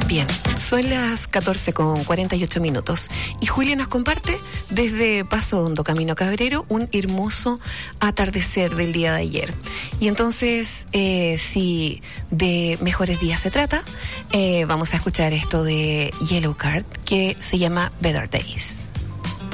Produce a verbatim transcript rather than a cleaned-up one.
Bien, son las catorce con cuarenta y ocho minutos y Julia nos comparte desde Paso Hondo, Camino Cabrero, un hermoso atardecer del día de ayer. Y entonces, eh, si de mejores días se trata, eh, vamos a escuchar esto de Yellowcard que se llama Better Days.